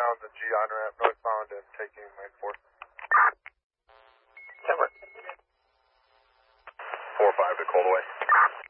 down the G on-ramp northbound and taking my 4. 4-5 to Coldaway.